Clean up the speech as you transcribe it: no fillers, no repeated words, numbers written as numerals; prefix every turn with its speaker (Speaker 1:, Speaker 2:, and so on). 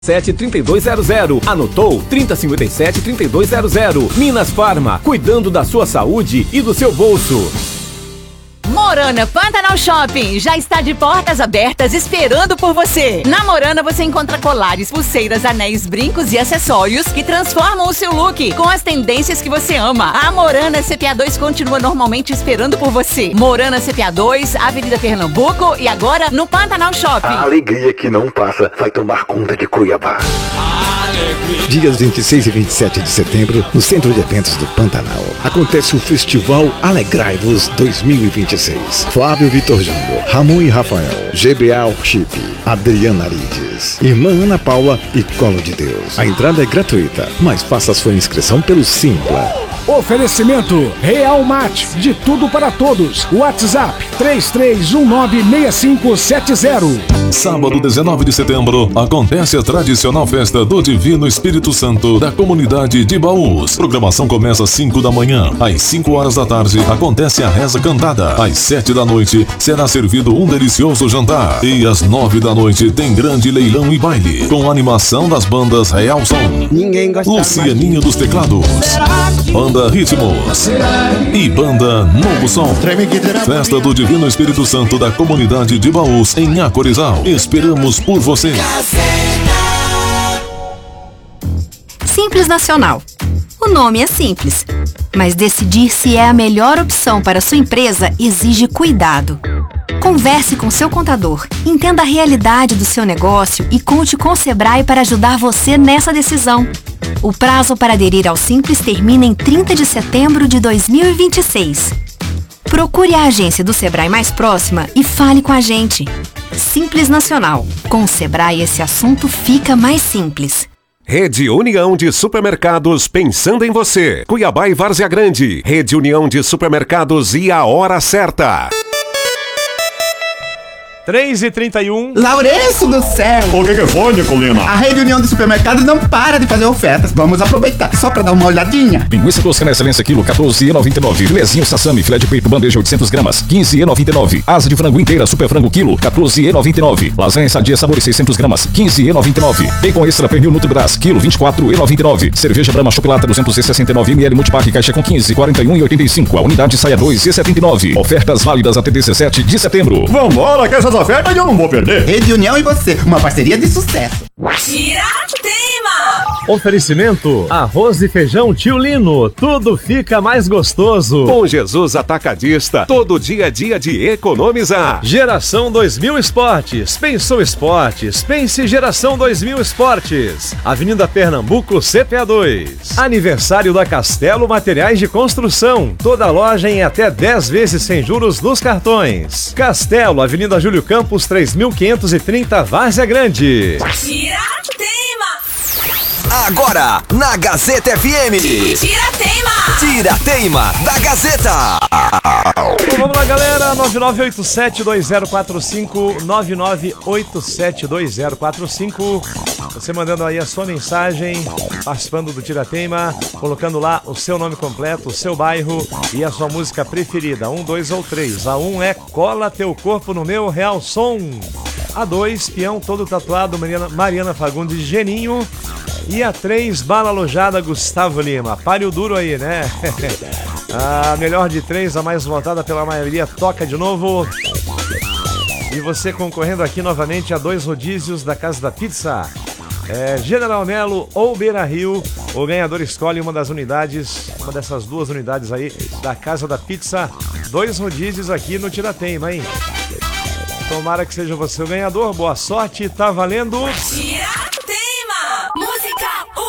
Speaker 1: 3200. Anotou? 3057-3200. Minas Farma, cuidando da sua saúde e do seu bolso.
Speaker 2: Morana Pantanal Shopping já está de portas abertas esperando por você. Na Morana você encontra colares, pulseiras, anéis, brincos e acessórios que transformam o seu look com as tendências que você ama. A Morana CPA 2 continua normalmente esperando por você. Morana CPA 2, Avenida Pernambuco e agora no Pantanal Shopping.
Speaker 3: A alegria que não passa vai tomar conta de Cuiabá.
Speaker 4: Dias 26 e 27 de setembro, no Centro de Eventos do Pantanal, acontece o Festival Alegrai-vos 2026. Flávio Vitor Júnior, Ramon e Rafael, GBA Worship, Adriana Arides, Irmã Ana Paula e Colo de Deus. A entrada é gratuita, mas faça sua inscrição pelo Simpla.
Speaker 5: Oferecimento Real Mate, de tudo para todos. WhatsApp 33196570.
Speaker 6: Sábado 19 de setembro acontece a tradicional festa do Divino Espírito Santo da comunidade de Baús. Programação começa às 5 da manhã. Às 5 horas da tarde acontece a reza cantada. Às 7 da noite será servido um delicioso jantar. E às 9 da noite tem grande leilão e baile com animação das bandas Real Som, Lucianinho dos teclados, Banda Ritmos e Banda Novo Som. Festa do Divino Espírito Santo da comunidade de Baús em Acorizal. Esperamos por você.
Speaker 7: Simples Nacional. O nome é simples, mas decidir se é a melhor opção para sua empresa exige cuidado. Converse com seu contador, entenda a realidade do seu negócio e conte com o Sebrae para ajudar você nessa decisão. O prazo para aderir ao Simples termina em 30 de setembro de 2026. Procure a agência do Sebrae mais próxima e fale com a gente. Simples Nacional. Com o Sebrae, esse assunto fica mais simples.
Speaker 1: Rede União de Supermercados pensando em você. Cuiabá e Várzea Grande. Rede União de Supermercados e a hora certa.
Speaker 8: 3h31.
Speaker 9: Lourenço do céu!
Speaker 10: O que foi, Nicolina?
Speaker 9: A Rede União de Supermercados não para de fazer ofertas. Vamos aproveitar só pra dar uma olhadinha.
Speaker 11: Linguiça toscana excelência quilo, 14,99. Filezinho sassami, filé de peito, bandeja 800 gramas, 15,99. Asa de frango inteira, super frango quilo, 14,99. Lasanha sadia sabor 600 gramas, 15,99. Bacon extra pernil Nutribras, quilo, 24,99. Cerveja Brahma Chocolate 269 ml multipack, caixa com 15, 41,85. A unidade sai a 2,79. Ofertas válidas até 17 de setembro.
Speaker 10: Vambora, que essas ofertas eu não vou perder.
Speaker 9: Rede União e você, uma parceria de sucesso.
Speaker 8: Tiratema! Oferecimento: arroz e feijão Tio Lino. Tudo fica mais gostoso.
Speaker 1: Com Jesus Atacadista, todo dia é dia de economizar.
Speaker 8: Geração 2000 Esportes. Pensou esportes? Pense Geração 2000 Esportes. Avenida Pernambuco, CPA 2. Aniversário da Castelo Materiais de Construção. Toda loja em até 10 vezes sem juros nos cartões. Castelo, Avenida Júlio Campos, 3530, Várzea Grande.
Speaker 2: Tiratema!
Speaker 12: Agora, na Gazeta FM. Tiratema da Gazeta.
Speaker 8: Então, vamos lá, galera. 9987-2045. 9987-2045. Você mandando aí a sua mensagem, participando do Tiratema, colocando lá o seu nome completo, o seu bairro e a sua música preferida. 1, 2 ou 3. A 1 é Cola Teu Corpo no Meu Real Som. A 2, Peão Todo Tatuado, Mariana Fagundes Geninho. E a 3, Bala Alojada, Gustavo Lima. Pare o duro aí, né? A melhor de 3, a mais votada pela maioria, toca de novo. E você concorrendo aqui novamente a 2 rodízios da Casa da Pizza. General Melo ou Beira Rio. O ganhador escolhe uma das unidades, uma dessas 2 unidades aí da Casa da Pizza. 2 rodízios aqui no Tiratema, hein? Tomara que seja você o ganhador. Boa sorte, tá valendo.